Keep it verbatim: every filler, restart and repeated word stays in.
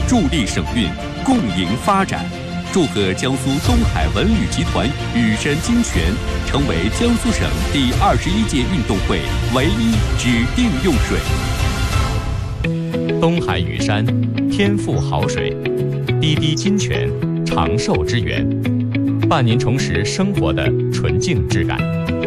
助力省运，共赢发展。祝贺江苏东海文旅集团雨山金泉成为江苏省第二十一届运动会唯一指定用水。 东海雨山，天赋好水；滴滴金泉，长寿之源，伴您重拾生活的纯净质感。